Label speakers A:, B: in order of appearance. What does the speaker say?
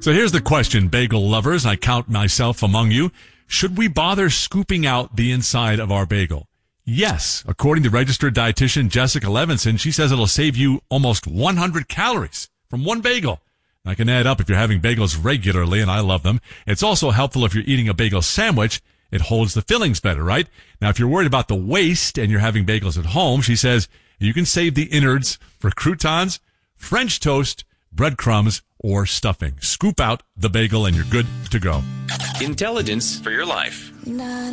A: So here's the question, bagel lovers, I count myself among you. Should we bother scooping out the inside of our bagel? Yes. According to registered dietitian Jessica Levinson, she says it'll save you almost 100 calories from one bagel. I can add up if you're having bagels regularly, and I love them. It's also helpful if you're eating a bagel sandwich. It holds the fillings better, right? Now, if you're worried about the waste and you're having bagels at home, she says you can save the innards for croutons, French toast, breadcrumbs, or stuffing. Scoop out the bagel and you're good to go.
B: Intelligence for your life.